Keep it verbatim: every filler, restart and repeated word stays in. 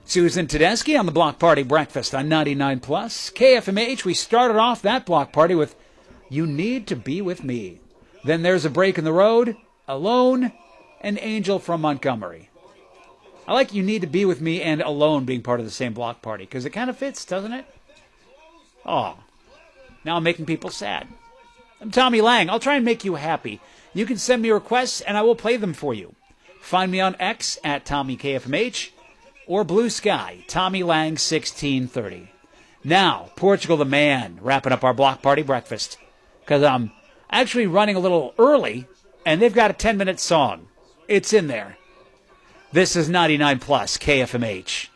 Susan Tedeschi on the Block Party Breakfast on ninety-nine plus K F M H. We started off that block party with You Need to Be With Me. Then there's A Break in the Road, Alone, and Angel from Montgomery. I like You Need to Be With Me and Alone being part of the same block party because it kind of fits, doesn't it? Oh, now I'm making people sad. I'm Tommy Lang. I'll try and make you happy. You can send me requests and I will play them for you. Find me on X at Tommy K F M H. Or Blue Sky, Tommy Lang sixteen thirty. Now, Portugal the Man, wrapping up our block party breakfast. Because I'm actually running a little early, and they've got a ten-minute song. It's in there. This is ninety-nine plus K F M H.